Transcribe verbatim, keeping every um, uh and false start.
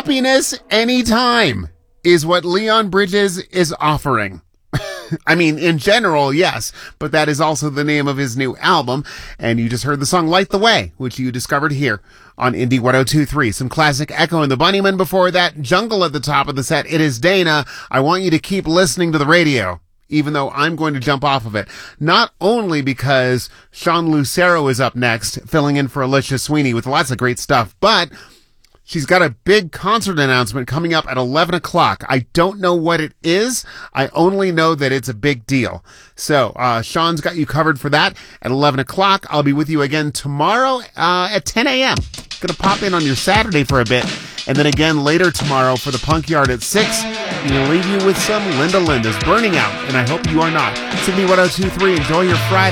happiness anytime is what Leon Bridges is offering. I mean, in general, yes, but that is also the name of his new album. And you just heard the song Light the Way, which you discovered here on Indie one oh two point three. Some classic Echo and the Bunnymen before that. Jungle at the top of the set. It is Dana. I want you to keep listening to the radio, even though I'm going to jump off of it. Not only because Sean Lucero is up next, filling in for Alicia Sweeney with lots of great stuff, but she's got a big concert announcement coming up at eleven o'clock. I don't know what it is. I only know that it's a big deal. So, uh, Sean's got you covered for that at eleven o'clock. I'll be with you again tomorrow, uh, at ten a.m. Gonna pop in on your Saturday for a bit. And then again later tomorrow for the Punk Yard at six. I'm gonna leave you with some Linda Linda's Burning Out. And I hope you are not. Sydney one oh two point three. Enjoy your Friday.